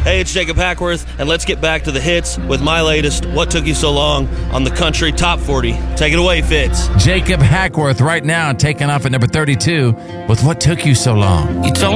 Hey, it's Jacob Hackworth, and let's get back to the hits with my latest What Took You So Long on the Country Top 40. Take it away, Fitz. Jacob Hackworth right now taking off at number 32 with What Took You So Long. You told